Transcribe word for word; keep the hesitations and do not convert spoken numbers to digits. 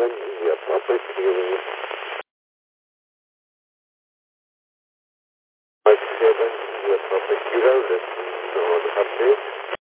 seven India Papa Sierra. Mike seven India Papa Sierra, listen on update.